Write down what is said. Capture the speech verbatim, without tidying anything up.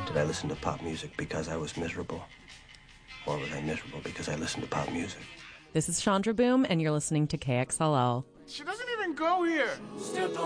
Did I listen to pop music because I was miserable? Or was I miserable because I listened to pop music? This is Chandra Boom, and you're listening to K X L L. She doesn't even go here.